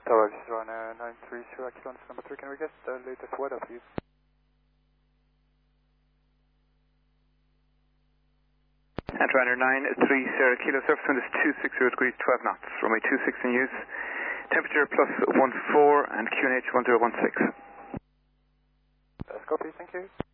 Tower, this is Ryanair 93 Sierra Kilo number 3. Can we get the latest weather, please? At Ryanair 93 Sierra Kilo, surface wind is 260 degrees, 12 knots. Runway 26 in use. Temperature +14 and QNH 1016. Copy, thank you.